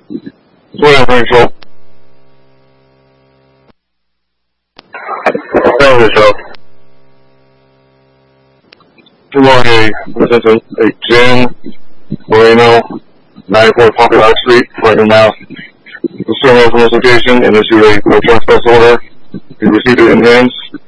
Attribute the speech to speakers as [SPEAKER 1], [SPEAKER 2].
[SPEAKER 1] Morning, Show. Show. Too long a Jen Moreno, 94 Popular Street, Franklin, Mass. The sermon from this location and issued a no trespass order. We received it in hands.